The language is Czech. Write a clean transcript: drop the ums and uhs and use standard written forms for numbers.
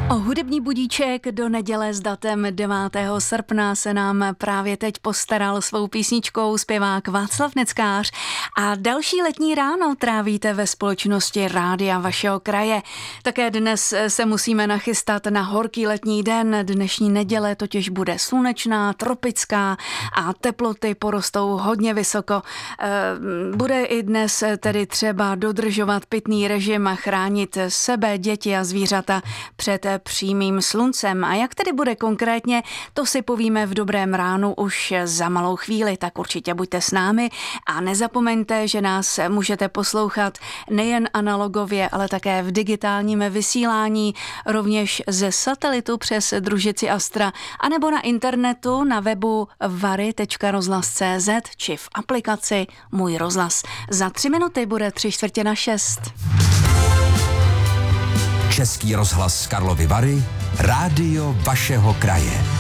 O hudební budíček do neděle s datem 9. srpna se nám právě teď postaral svou písničkou zpěvák Václav Neckář a další letní ráno trávíte ve společnosti rádia vašeho kraje. Také dnes se musíme nachystat na horký letní den. Dnešní neděle totiž bude slunečná, tropická a teploty porostou hodně vysoko. Bude i dnes tedy třeba dodržovat pitný režim a chránit sebe, děti a zvířata před přímým sluncem. A jak tedy bude konkrétně, to si povíme v dobrém ránu už za malou chvíli, tak určitě buďte s námi a nezapomeňte, že nás můžete poslouchat nejen analogově, ale také v digitálním vysílání, rovněž ze satelitu přes družici Astra, anebo na internetu na webu vary.rozhlas.cz či v aplikaci Můj rozhlas. Za 3 minuty bude 5:45. Český rozhlas Karlovy Vary, rádio vašeho kraje.